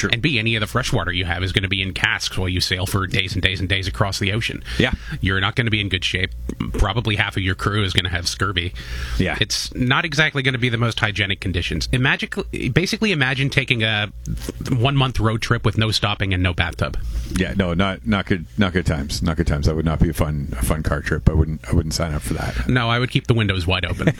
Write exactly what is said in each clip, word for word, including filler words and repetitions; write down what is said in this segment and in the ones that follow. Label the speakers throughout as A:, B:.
A: True.
B: And B, any of the fresh water you have is going to be in casks while you sail for days and days and days across the ocean.
A: Yeah.
B: You're not going to be in good shape. Probably half of your crew is going to have scurvy.
A: Yeah.
B: It's not exactly going to be the most hygienic conditions. Imagine, basically imagine taking a one-month road trip with no stopping and no bathtub.
A: Yeah, no, not not good, not good times, not good times. That would not be a fun, a fun car trip. I wouldn't, I wouldn't sign up for that.
B: No, I would keep the windows wide open.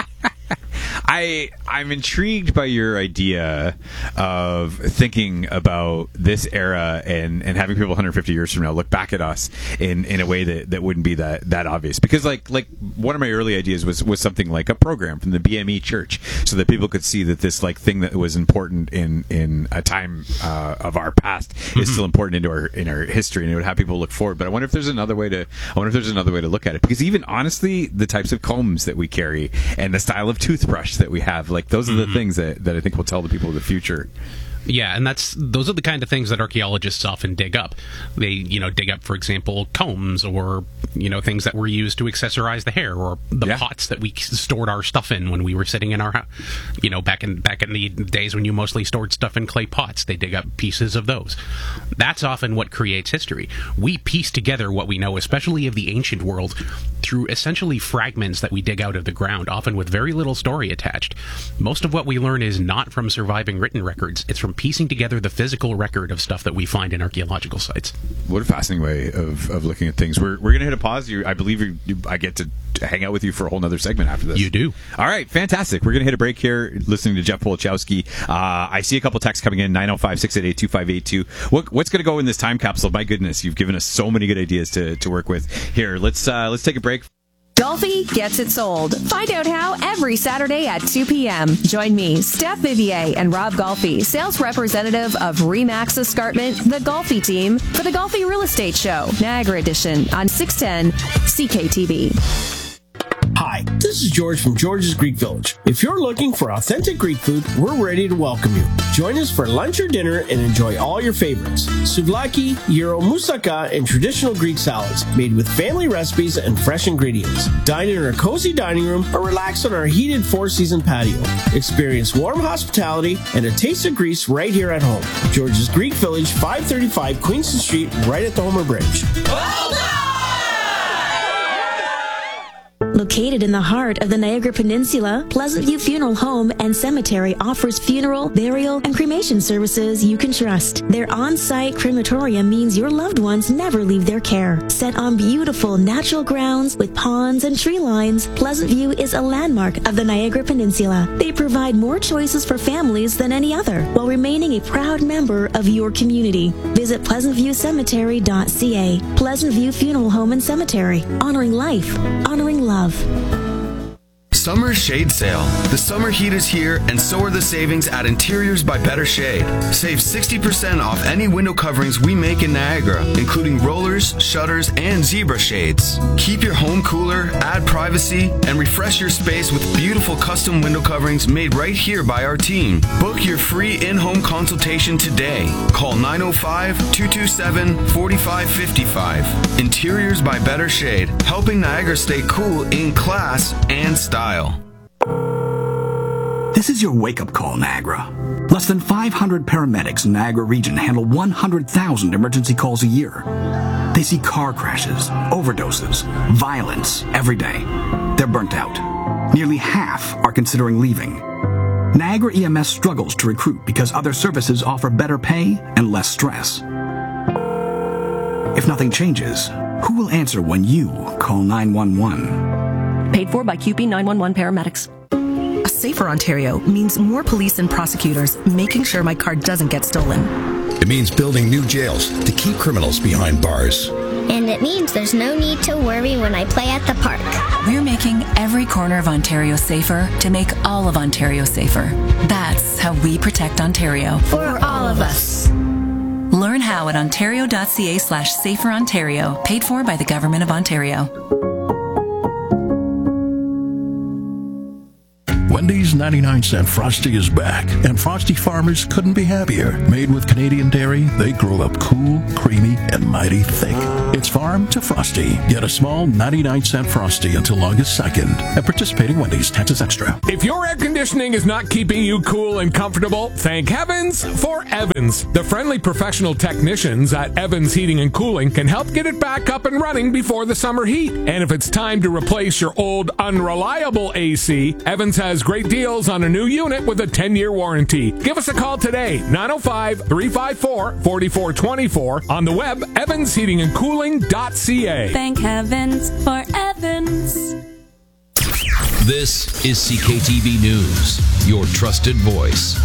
A: I I'm intrigued by your idea of thinking about this era and, and having people one hundred fifty years from now look back at us in, in a way that, that wouldn't be that, that obvious. Because like like one of my early ideas was, was something like a program from the B M E Church, so that people could see that this like thing that was important in in a time uh, of our past mm-hmm. is still important into our in our history, and it would have people look forward. But I wonder if there's another way to I wonder if there's another way to look at it, because even honestly, the types of combs that we carry and the style of toothbrush that we have, like those are the mm-hmm. things that, that I think will tell the people of the future.
B: Yeah, and that's those are the kind of things that archaeologists often dig up. They, you know, dig up, for example, combs, or, you know, things that were used to accessorize the hair, or the yeah. pots that we stored our stuff in when we were sitting in our house. You know, back in back in the days when you mostly stored stuff in clay pots, they dig up pieces of those. That's often what creates history. We piece together what we know, especially of the ancient world, through essentially fragments that we dig out of the ground, often with very little story attached. Most of what we learn is not from surviving written records. It's from piecing together the physical record of stuff that we find in archaeological sites.
A: What a fascinating way of, of looking at things. We're, we're going to hit a pause. You, I believe you, you, I get to hang out with you for a whole nother segment after this.
B: You do.
A: All right, fantastic. We're going to hit a break here, listening to Jeff Polachowski. Uh, I see a couple texts coming in, nine oh five, six eight eight, two five eight two. What, what's going to go in this time capsule? My goodness, you've given us so many good ideas to, to work with. Here, let's uh, let's take a break.
C: Golfi gets it sold. Find out how every Saturday at two p.m. Join me, Steph Vivier, and Rob Golfi, sales representative of Remax Escarpment, the Golfi team, for the Golfi Real Estate Show, Niagara Edition, on six ten C K T V.
D: Hi, this is George from George's Greek Village. If you're looking for authentic Greek food, we're ready to welcome you. Join us for lunch or dinner and enjoy all your favorites. Souvlaki, gyro, moussaka, and traditional Greek salads made with family recipes and fresh ingredients. Dine in our cozy dining room or relax on our heated four-season patio. Experience warm hospitality and a taste of Greece right here at home. George's Greek Village, five thirty-five Queenston Street, right at the Homer Bridge.
E: Well done!
F: Located in the heart of the Niagara Peninsula, Pleasant View Funeral Home and Cemetery offers funeral, burial, and cremation services you can trust. Their on-site crematorium means your loved ones never leave their care. Set on beautiful natural grounds with ponds and tree lines, Pleasant View is a landmark of the Niagara Peninsula. They provide more choices for families than any other, while remaining a proud member of your community. Visit pleasant view cemetery dot c a. Pleasant View Funeral Home and Cemetery. Honoring life. Honoring love.
G: Summer Shade Sale. The summer heat is here, and so are the savings at Interiors by Better Shade. Save sixty percent off any window coverings we make in Niagara, including rollers, shutters, and zebra shades. Keep your home cooler, add privacy, and refresh your space with beautiful custom window coverings made right here by our team. Book your free in-home consultation today. Call nine oh five, two two seven, four five five five. Interiors by Better Shade, helping Niagara stay cool in class and style.
H: This is your wake-up call, Niagara. Less than five hundred paramedics in the Niagara region handle one hundred thousand emergency calls a year. They see car crashes, overdoses, violence every day. They're burnt out. Nearly half are considering leaving. Niagara E M S struggles to recruit because other services offer better pay and less stress. If nothing changes, who will answer when you call nine one one?
I: Paid for by Q P nine one one paramedics. A safer Ontario means more police and prosecutors making sure my car doesn't get stolen.
J: It means building new jails to keep criminals behind bars.
K: And it means there's no need to worry when I play at the park.
L: We're making every corner of Ontario safer to make all of Ontario safer. That's how we protect Ontario.
K: For all of us.
L: Learn how at ontario.ca slash safer Ontario. Paid for by the Government of Ontario.
J: Wendy's ninety-nine cent Frosty is back, and Frosty farmers couldn't be happier. Made with Canadian dairy, they grow up cool, creamy, and mighty thick. It's farm to Frosty. Get a small ninety-nine cent Frosty until August second at participating Wendy's. Taxes extra.
E: If your air conditioning is not keeping you cool and comfortable, thank heavens for Evans. The friendly professional technicians at Evans Heating and Cooling can help get it back up and running before the summer heat. And if it's time to replace your old unreliable A C, Evans has great deals on a new unit with a ten-year warranty. Give us a call today, nine oh five, three five four, four four two four, on the web, evans heating and cooling dot c a.
M: Thank heavens for Evans.
N: This is C K T V News, your trusted voice.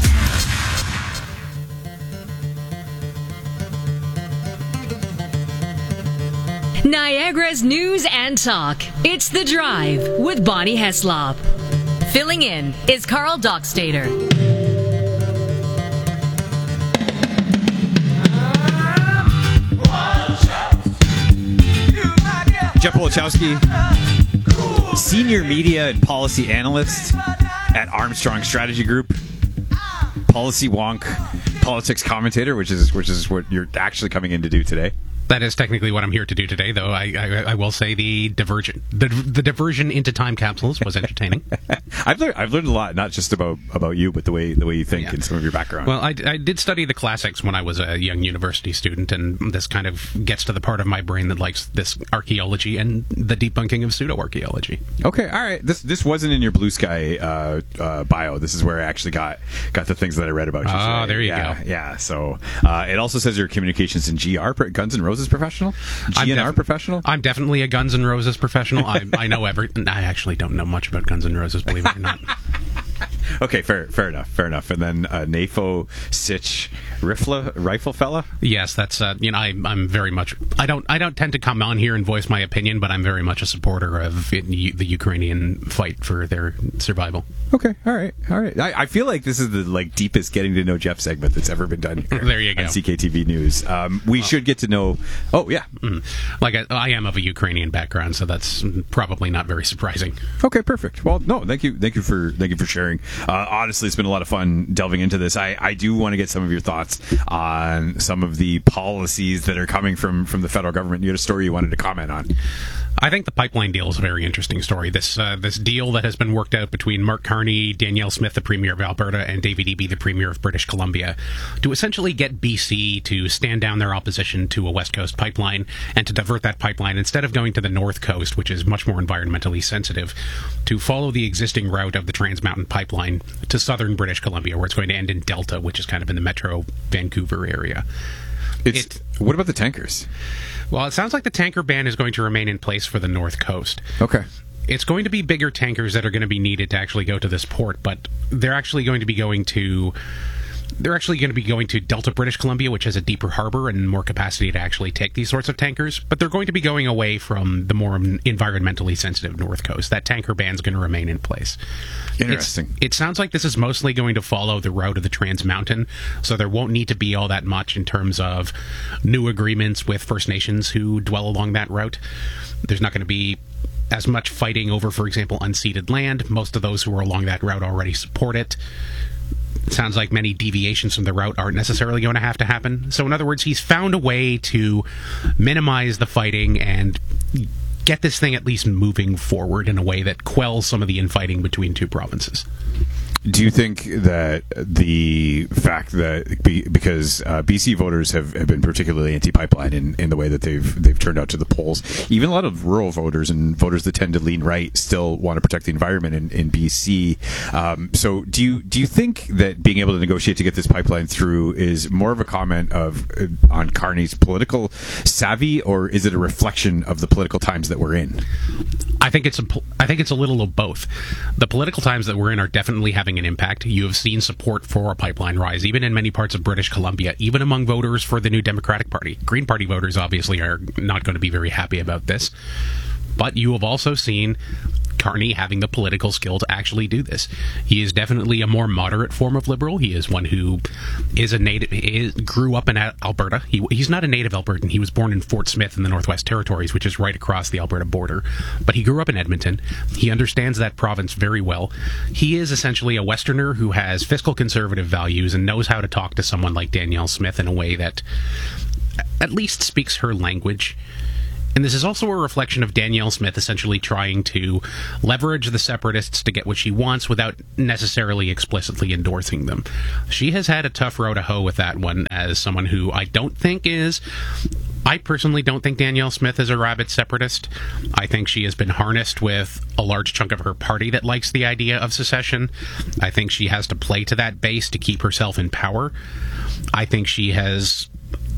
O: Niagara's news and talk. It's The Drive with Bonnie Heslop. Filling in is Carl Dockstader.
A: Jeff Wolochowski, Senior Media and Policy Analyst at Armstrong Strategy Group, Policy Wonk, Politics Commentator, which is which is what you're actually coming in to do today.
B: That is technically what I'm here to do today, though. I I, I will say the diversion, the, the diversion into time capsules was entertaining.
A: I've learned I've learned a lot, not just about, about you, but the way the way you think yeah. and some of your background.
B: Well, I, I did study the classics when I was a young university student, and this kind of gets to the part of my brain that likes this archaeology and the debunking of pseudo archaeology.
A: Okay, all right. This this wasn't in your Blue Sky uh, uh, bio. This is where I actually got got the things that I read about you.
B: Oh, there you
A: yeah,
B: go.
A: Yeah. So uh, it also says you're a communications and G R Guns N' Roses professional. G N R def- professional?
B: I'm definitely a Guns N' Roses professional. I, I know everything. I actually don't know much about Guns N' Roses, believe it or not.
A: Okay, fair fair enough, fair enough. And then uh, Nafo Sitch Rifle Rifle Fella?
B: Yes, that's, uh, you know, I, I'm very much, I don't I don't tend to come on here and voice my opinion, but I'm very much a supporter of it, the Ukrainian fight for their survival.
A: Okay, all right, all right. I, I feel like this is the like deepest getting to know Jeff segment that's ever been done here.
B: There you go.
A: On C K T V News. Um, we well, should get to know, oh, yeah.
B: Mm, like, I, I am of a Ukrainian background, so that's probably not very surprising.
A: Okay, perfect. Well, no, thank you, thank you for, thank you for sharing. Uh, honestly, it's been a lot of fun delving into this. I, I do want to get some of your thoughts on some of the policies that are coming from, from the federal government. You had a story you wanted to comment on.
B: I think the pipeline deal is a very interesting story. This uh, this deal that has been worked out between Mark Carney, Danielle Smith, the Premier of Alberta, and David Eby, the Premier of British Columbia, to essentially get B C to stand down their opposition to a West Coast pipeline and to divert that pipeline instead of going to the North Coast, which is much more environmentally sensitive, to follow the existing route of the Trans Mountain Pipeline to southern British Columbia, where it's going to end in Delta, which is kind of in the Metro Vancouver area.
A: It's, it, what about the tankers?
B: Well, it sounds like the tanker ban is going to remain in place for the North Coast.
A: Okay.
B: It's going to be bigger tankers that are going to be needed to actually go to this port, but they're actually going to be going to... They're actually going to be going to Delta, British Columbia, which has a deeper harbor and more capacity to actually take these sorts of tankers. But they're going to be going away from the more environmentally sensitive North Coast. That tanker ban is going to remain in place.
A: Interesting.
B: It's, it sounds like this is mostly going to follow the route of the Trans Mountain, so there won't need to be all that much in terms of new agreements with First Nations who dwell along that route. There's not going to be as much fighting over, for example, unceded land. Most of those who are along that route already support it. It sounds like many deviations from the route aren't necessarily going to have to happen. So in other words, he's found a way to minimize the fighting and get this thing at least moving forward in a way that quells some of the infighting between two provinces.
A: Do you think that the fact that be, because uh, B C voters have, have been particularly anti-pipeline in, in the way that they've they've turned out to the polls, even a lot of rural voters and voters that tend to lean right still want to protect the environment in, in B C. Um, so do you do you think that being able to negotiate to get this pipeline through is more of a comment of uh, on Carney's political savvy, or is it a reflection of the political times that we're in?
B: I think it's a, I think it's a little of both. The political times that we're in are definitely having an impact. You have seen support for a pipeline rise, even in many parts of British Columbia, even among voters for the New Democratic Party. Green Party voters obviously are not going to be very happy about this. But you have also seen Carney having the political skill to actually do this. He is definitely a more moderate form of liberal. He is one who is a native, is, grew up in Alberta. He, he's not a native Albertan. He was born in Fort Smith in the Northwest Territories, which is right across the Alberta border. But he grew up in Edmonton. He understands that province very well. He is essentially a Westerner who has fiscal conservative values and knows how to talk to someone like Danielle Smith in a way that at least speaks her language. And this is also a reflection of Danielle Smith essentially trying to leverage the separatists to get what she wants without necessarily explicitly endorsing them. She has had a tough row to hoe with that one as someone who I don't think is... I personally don't think Danielle Smith is a rabid separatist. I think she has been harnessed with a large chunk of her party that likes the idea of secession. I think she has to play to that base to keep herself in power. I think she has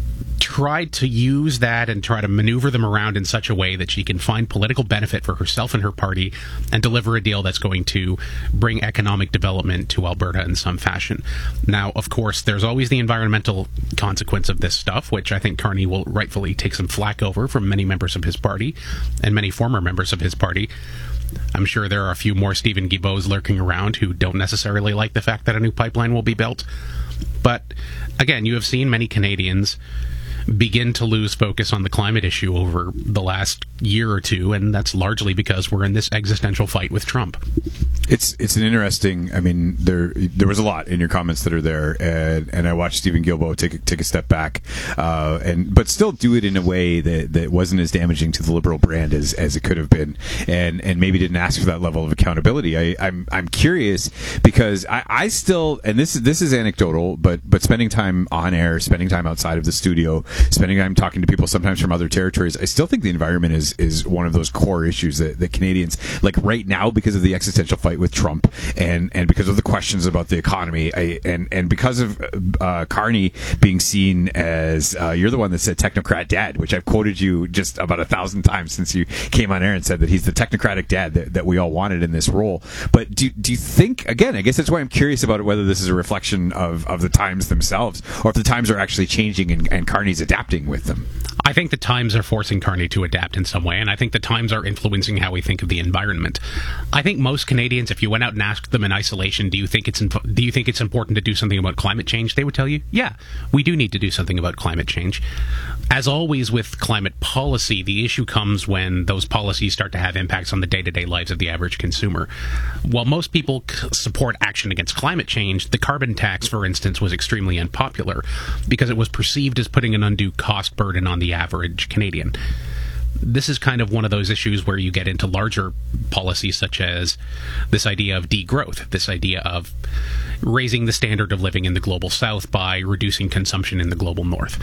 B: tried to use that and try to maneuver them around in such a way that she can find political benefit for herself and her party and deliver a deal that's going to bring economic development to Alberta in some fashion. Now, of course, there's always the environmental consequence of this stuff, which I think Carney will rightfully take some flack over from many members of his party and many former members of his party. I'm sure there are a few more Stephen Guilbeaults lurking around who don't necessarily like the fact that a new pipeline will be built. But, again, you have seen many Canadians begin to lose focus on the climate issue over the last year or two, and that's largely because we're in this existential fight with Trump.
A: It's it's an interesting. I mean, there there was a lot in your comments that are there, and, and I watched Stephen Guilbeault take a, take a step back, uh, and but still do it in a way that, that wasn't as damaging to the Liberal brand as, as it could have been, and and maybe didn't ask for that level of accountability. I, I'm I'm curious because I, I still, and this is this is anecdotal, but but spending time on air, spending time outside of the studio, spending time talking to people sometimes from other territories, I still think the environment is is one of those core issues that, that Canadians, like right now, because of the existential fight with Trump and, and because of the questions about the economy, I, and, and because of uh, Carney being seen as, uh, you're the one that said technocrat dad, which I've quoted you just about a thousand times since you came on air and said that he's the technocratic dad that, that we all wanted in this role. But do, do you think, again, I guess that's why I'm curious about it, whether this is a reflection of, of the times themselves or if the times are actually changing and, and Carney's adapting with them?
B: I think the times are forcing Carney to adapt in some way, and I think the times are influencing how we think of the environment. I think most Canadians, if you went out and asked them in isolation, do you think it's imp- do you think it's important to do something about climate change? They would tell you, yeah, we do need to do something about climate change. As always with climate policy, the issue comes when those policies start to have impacts on the day-to-day lives of the average consumer. While most people c- support action against climate change, the carbon tax, for instance, was extremely unpopular because it was perceived as putting an undue cost burden on the average Canadian. This is kind of one of those issues where you get into larger policies such as this idea of degrowth, this idea of raising the standard of living in the global south by reducing consumption in the global north.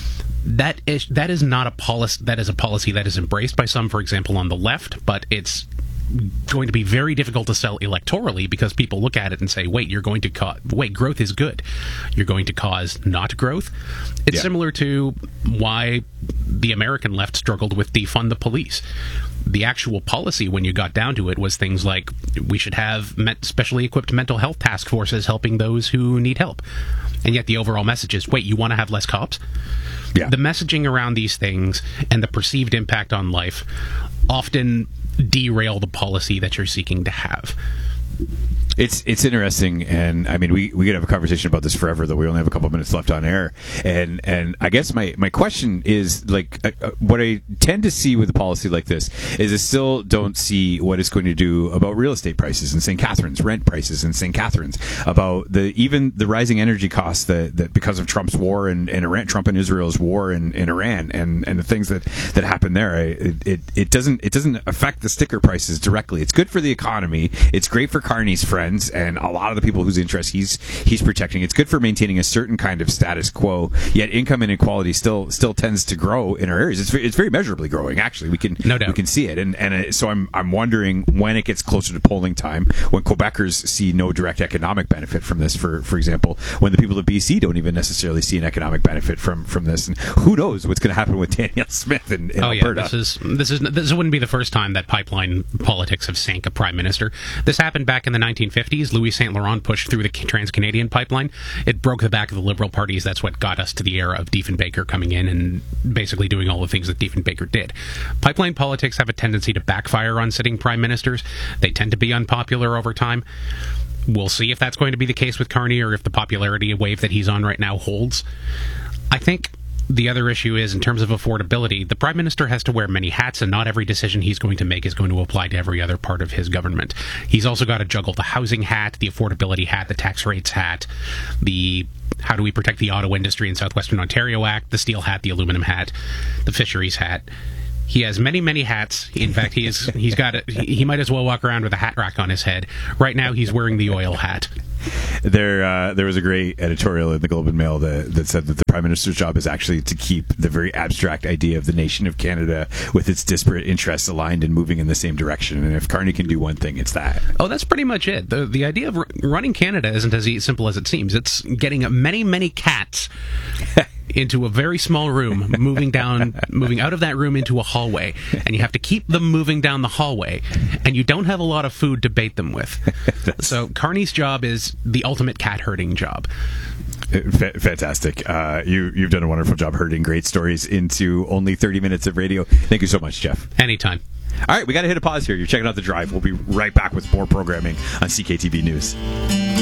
B: That is that is not a policy that is a policy that is embraced by some, for example, on the left, but it's going to be very difficult to sell electorally because people look at it and say, wait, you're going to cause, wait, growth is good. You're going to cause not growth. It's yeah. similar to why the American left struggled with defund the police. The actual policy, when you got down to it, was things like we should have specially equipped mental health task forces helping those who need help. And yet the overall message is, wait, you want to have less cops? Yeah. The messaging around these things and the perceived impact on life often derail the policy that you're seeking to have.
A: It's it's interesting, and I mean, we, we could have a conversation about this forever, though we only have a couple of minutes left on air. And and I guess my, my question is, like, uh, uh, what I tend to see with a policy like this is I still don't see what it's going to do about real estate prices in Saint Catharines, rent prices in Saint Catharines, about the even the rising energy costs that, that because of Trump's war in, in Iran, Trump and Israel's war in, in Iran, and, and the things that, that happen there. It, it it doesn't it doesn't affect the sticker prices directly. It's good for the economy. It's great for Carney's friends and a lot of the people whose interests he's he's protecting. It's good for maintaining a certain kind of status quo. Yet income inequality still still tends to grow in our areas. It's very, it's very measurably growing. Actually, we can
B: no doubt.
A: we can see it. And and uh, so I'm I'm wondering when it gets closer to polling time, when Quebecers see no direct economic benefit from this, for for example, when the people of B C don't even necessarily see an economic benefit from from this, and who knows what's going to happen with Danielle Smith in, in
B: oh,
A: Alberta.
B: Yeah, this is this is this wouldn't be the first time that pipeline politics have sank a prime minister. This happened back in the nineteen fifties, Louis Saint Laurent pushed through the Trans-Canadian Pipeline. It broke the back of the Liberal parties. That's what got us to the era of Diefenbaker coming in and basically doing all the things that Diefenbaker did. Pipeline politics have a tendency to backfire on sitting prime ministers. They tend to be unpopular over time. We'll see if that's going to be the case with Carney or if the popularity wave that he's on right now holds. I think the other issue is, in terms of affordability, the Prime Minister has to wear many hats, and not every decision he's going to make is going to apply to every other part of his government. He's also got to juggle the housing hat, the affordability hat, the tax rates hat, the how do we protect the auto industry in Southwestern Ontario Act, the steel hat, the aluminum hat, the fisheries hat. He has many, many hats. In fact, he is, he's got a, he might as well walk around with a hat rack on his head. Right now, he's wearing the oil hat.
A: There, uh, there was a great editorial in the Globe and Mail that, that said that the Prime Minister's job is actually to keep the very abstract idea of the nation of Canada with its disparate interests aligned and moving in the same direction. And if Carney can do one thing, it's that.
B: Oh, that's pretty much it. The, the idea of r- running Canada isn't as simple as it seems. It's getting many, many cats into a very small room, moving down, moving out of that room into a hallway, and you have to keep them moving down the hallway, and you don't have a lot of food to bait them with. So Carney's job is the ultimate cat herding job.
A: F- fantastic. Uh, you, you've done a wonderful job herding great stories into only thirty minutes of radio. Thank you so much, Jeff.
B: Anytime.
A: All right, we got to hit a pause here. You're checking out The Drive. We'll be right back with more programming on C K T V News.